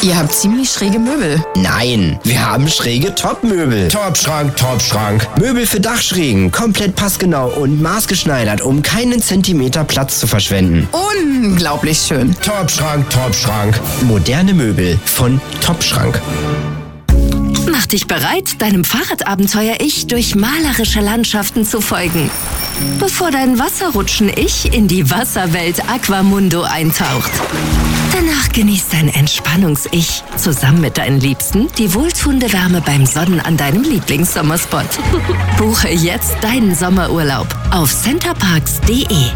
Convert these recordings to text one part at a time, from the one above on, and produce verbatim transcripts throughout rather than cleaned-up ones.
Ihr habt ziemlich schräge Möbel. Nein, wir haben schräge Top-Möbel. Top-Schrank, Top-Schrank. Möbel für Dachschrägen, komplett passgenau und maßgeschneidert, um keinen Zentimeter Platz zu verschwenden. Unglaublich schön. Top-Schrank, Top-Schrank. Moderne Möbel von Top-Schrank. Mach dich bereit, deinem Fahrradabenteuer-Ich durch malerische Landschaften zu folgen. Bevor dein Wasserrutschen-Ich in die Wasserwelt Aquamundo eintaucht. Danach genießt dein Entspannungs-Ich zusammen mit deinen Liebsten die wohltuende Wärme beim Sonnen an deinem Lieblingssommerspot. Buche jetzt deinen Sommerurlaub auf centerparks punkt de.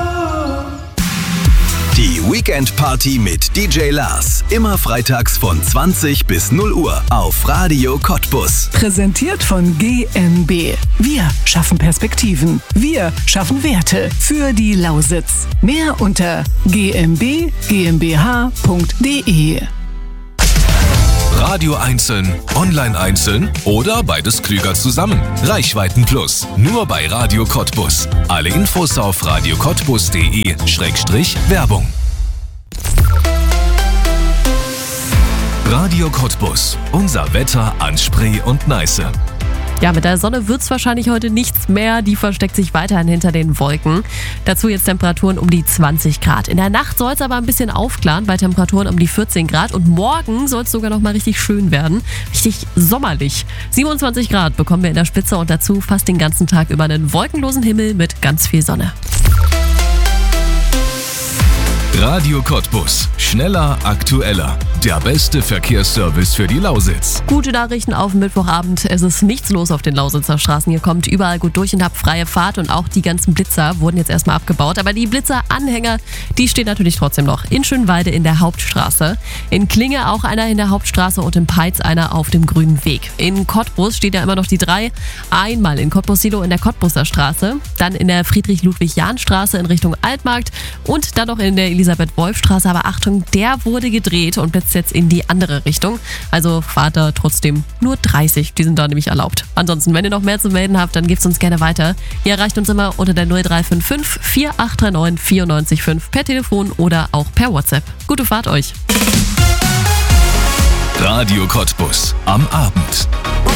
Die Weekend Party mit D J Lars. Immer freitags von zwanzig bis null Uhr auf Radio Cottbus. Präsentiert von G M B. Wir schaffen Perspektiven. Wir schaffen Werte für die Lausitz. Mehr unter g m b g m b h punkt de. Radio einzeln, online einzeln oder beides klüger zusammen. Reichweiten Plus, nur bei Radio Cottbus. Alle Infos auf radio cottbus punkt de Schrägstrich Werbung. Radio Cottbus, unser Wetter an Spree und Neiße. Ja, mit der Sonne wird's wahrscheinlich heute nichts mehr. Die versteckt sich weiterhin hinter den Wolken. Dazu jetzt Temperaturen um die zwanzig Grad. In der Nacht soll es aber ein bisschen aufklaren bei Temperaturen um die vierzehn Grad. Und morgen soll es sogar noch mal richtig schön werden. Richtig sommerlich. siebenundzwanzig Grad bekommen wir in der Spitze und dazu fast den ganzen Tag über einen wolkenlosen Himmel mit ganz viel Sonne. Radio Cottbus. Schneller, aktueller. Der beste Verkehrsservice für die Lausitz. Gute Nachrichten auf dem Mittwochabend. Es ist nichts los auf den Lausitzer Straßen. Ihr kommt überall gut durch und habt freie Fahrt. Und auch die ganzen Blitzer wurden jetzt erstmal abgebaut. Aber die Blitzer-Anhänger, die stehen natürlich trotzdem noch. In Schönweide in der Hauptstraße. In Klinge auch einer in der Hauptstraße und in Peitz einer auf dem Grünen Weg. In Cottbus steht ja immer noch die drei. Einmal in Cottbus-Silo in der Cottbuser Straße. Dann in der Friedrich-Ludwig-Jahn-Straße in Richtung Altmarkt. Und dann noch in der Elisabeth-Wolf-Straße. Aber Achtung, der wurde gedreht und blitzt jetzt in die andere Richtung. Also fahrt da trotzdem nur dreißig. Die sind da nämlich erlaubt. Ansonsten, wenn ihr noch mehr zu melden habt, dann gebt uns gerne weiter. Ihr erreicht uns immer unter der null drei fünf fünf vier acht drei neun vier neun fünf per Telefon oder auch per WhatsApp. Gute Fahrt euch. Radio Cottbus am Abend.